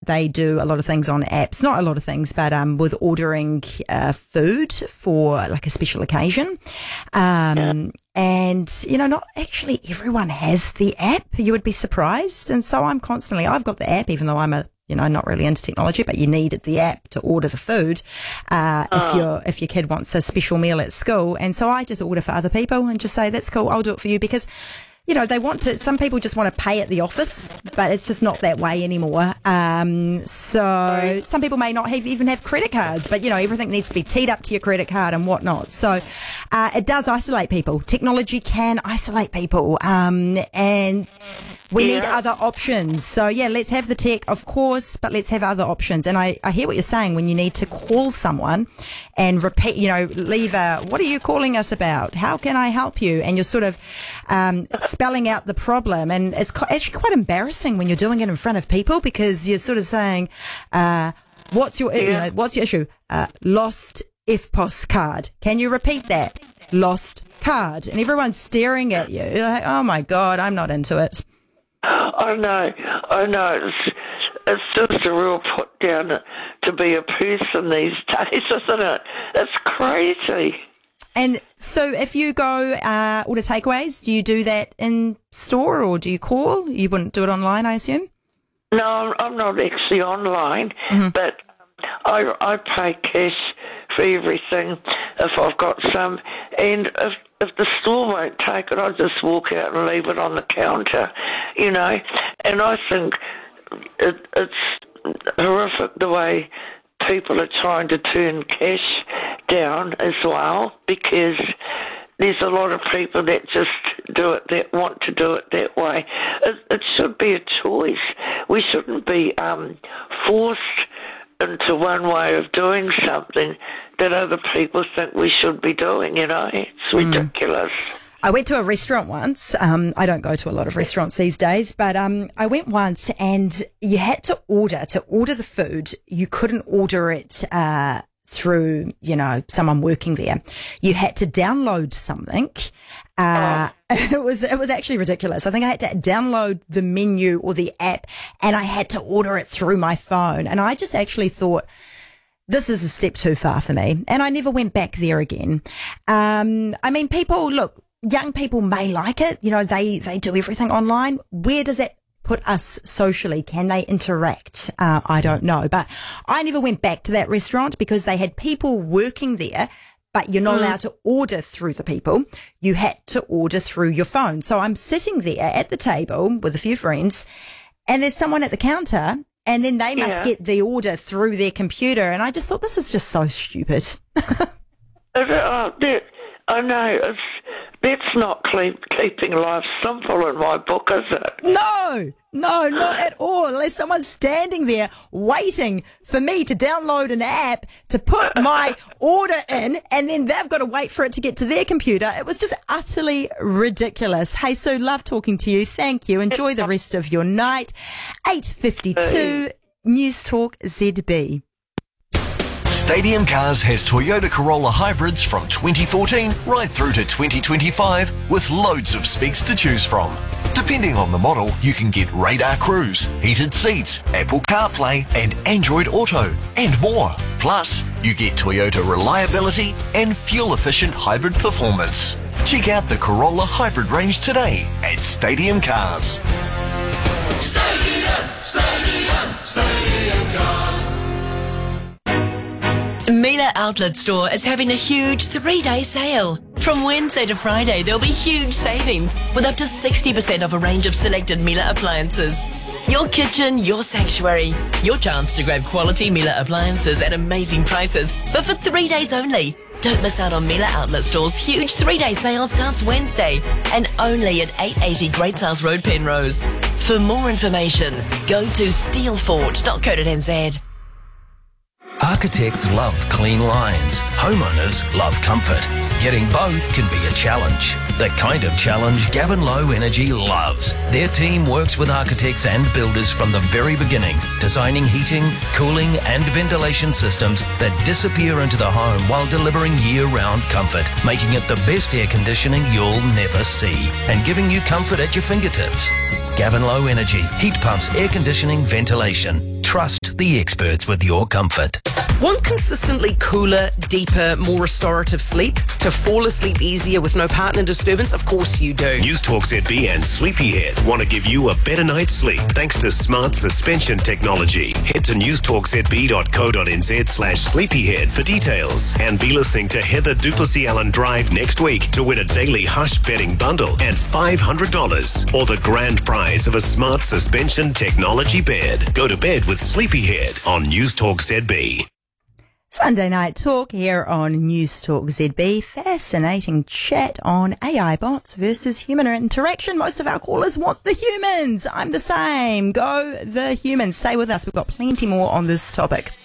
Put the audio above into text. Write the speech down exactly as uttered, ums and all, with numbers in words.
they do a lot of things on apps, not a lot of things, but um, with ordering uh, food for like a special occasion. Um, yeah. And, you know, not actually everyone has the app. You would be surprised. And so I'm constantly, I've got the app, even though I'm a, you know, not really into technology, but you needed the app to order the food uh, oh. if your if your kid wants a special meal at school. And so I just order for other people and just say, that's cool, I'll do it for you, because, you know, they want to, some people just want to pay at the office, but it's just not that way anymore. Um, so right. some people may not have, even have credit cards, but, you know, everything needs to be teed up to your credit card and whatnot. So uh, it does isolate people. Technology can isolate people. Um, and we yeah. need other options. So, yeah, let's have the tech, of course, but let's have other options. And I, I hear what you're saying when you need to call someone and repeat, you know, leave a, what are you calling us about? How can I help you? And you're sort of um, spelling out the problem. And it's co- actually quite embarrassing when you're doing it in front of people, because you're sort of saying, uh, what's your, yeah. you know, what's your issue? Uh, lost I F P O S card. Can you repeat that? Lost card. And everyone's staring at you. You're like, oh my God, I'm not into it. I know, I know. It's, it's just a real put down to be a person these days, isn't it? It's crazy. And so if you go uh, order takeaways, do you do that in store or do you call? You wouldn't do it online, I assume? No, I'm, I'm not actually online, mm-hmm. but I, I pay cash for everything if I've got some. And if, if the store won't take it, I just walk out and leave it on the counter, you know. And I think it, it's horrific the way people are trying to turn cash down as well, because there's a lot of people that just do it, that want to do it that way. It, it should be a choice. We shouldn't be um, forced into one way of doing something that other people think we should be doing, you know. It's ridiculous. Mm. I went to a restaurant once. Um, I don't go to a lot of restaurants these days, but um, I went once and you had to order, to order the food. You couldn't order it uh, through, you know, someone working there. You had to download something. Uh, oh. It was, it was actually ridiculous. I think I had to download the menu or the app and I had to order it through my phone. And I just actually thought, this is a step too far for me. And I never went back there again. Um, I mean, people, look, young people may like it. You know, they, they do everything online. Where does that put us socially? Can they interact? Uh, I don't know. But I never went back to that restaurant because they had people working there, but you're not mm. allowed to order through the people. You had to order through your phone. So I'm sitting there at the table with a few friends and there's someone at the counter and then they must yeah. get the order through their computer. And I just thought, this is just so stupid. oh, that, I know. It's, that's not keep, keeping life simple in my book, is it? No, no, not at all. Unless someone's standing there waiting for me to download an app to put my order in, and then they've got to wait for it to get to their computer. It was just utterly ridiculous. Hey, Sue, love talking to you. Thank you. Enjoy the rest of your night. eight fifty-two News Talk Z B. Stadium Cars has Toyota Corolla hybrids from twenty fourteen right through to twenty twenty-five with loads of specs to choose from. Depending on the model, you can get radar cruise, heated seats, Apple CarPlay and Android Auto and more. Plus, you get Toyota reliability and fuel-efficient hybrid performance. Check out the Corolla hybrid range today at Stadium Cars. Stadium, Stadium, Stadium Cars. Miele Outlet Store is having a huge three-day sale. From Wednesday to Friday, there'll be huge savings with up to sixty percent off a range of selected Miele appliances. Your kitchen, your sanctuary. Your chance to grab quality Miele appliances at amazing prices, but for three days only. Don't miss out on Miele Outlet Store's huge three-day sale starts Wednesday and only at eight eighty Great South Road, Penrose. For more information, go to steelfort dot co dot n z. Architects love clean lines. Homeowners love comfort. Getting both can be a challenge. The kind of challenge Gavin Low Energy loves. Their team works with architects and builders from the very beginning, designing heating, cooling and ventilation systems that disappear into the home while delivering year-round comfort, making it the best air conditioning you'll never see and giving you comfort at your fingertips. Gavin Low Energy, heat pumps, air conditioning, ventilation. Trust the experts with your comfort. Want consistently cooler, deeper, more restorative sleep? To fall asleep easier with no partner disturbance? Of course you do. News Talk Z B and Sleepyhead want to give you a better night's sleep thanks to smart suspension technology. Head to newstalkzb.co.nz slash sleepyhead for details. And be listening to Heather Duplessis Allen Drive next week to win a daily Hush bedding bundle and five hundred dollars or the grand prize of a smart suspension technology bed. Go to bed with Sleepyhead on News Talk Z B. Sunday night talk here on News Talk Z B. Fascinating chat on A I bots versus human interaction. Most of our callers want the humans. I'm the same. Go the humans. Stay with us. We've got plenty more on this topic.